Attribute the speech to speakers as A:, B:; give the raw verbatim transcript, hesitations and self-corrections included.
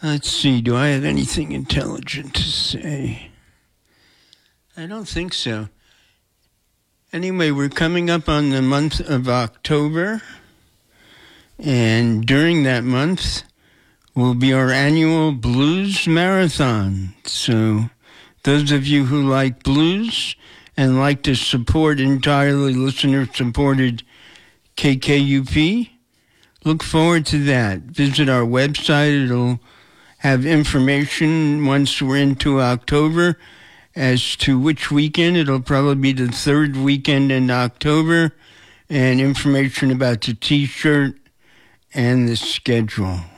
A: Let's see, do I have anything intelligent to say? I don't think so. Anyway, we're coming up on the month of October, and during that month will be our annual Blues Marathon. So those of you who like blues and like to support entirely listener-supported K K U P, look forward to that. Visit our website. It'll have information once we're into October as to which weekend. It'll probably be the third weekend in October, and information about the T-shirt and the schedule.